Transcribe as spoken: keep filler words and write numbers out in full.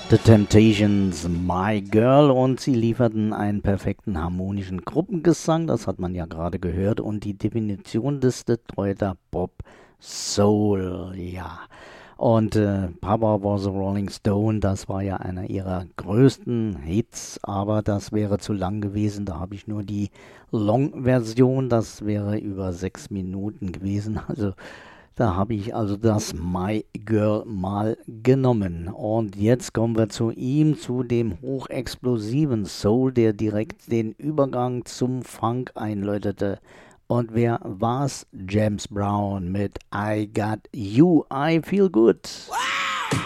The Temptations, My Girl, und sie lieferten einen perfekten harmonischen Gruppengesang, das hat man ja gerade gehört, und die Definition des Detroiter Pop Soul, ja. Und äh, Papa was a Rolling Stone, das war ja einer ihrer größten Hits, aber das wäre zu lang gewesen, da habe ich nur die Long-Version, das wäre über sechs Minuten gewesen, also da habe ich also das My Girl mal genommen. Und jetzt kommen wir zu ihm, zu dem hochexplosiven Soul, der direkt den Übergang zum Funk einläutete. Und wer war's? James Brown mit I Got You, I Feel Good. Wow!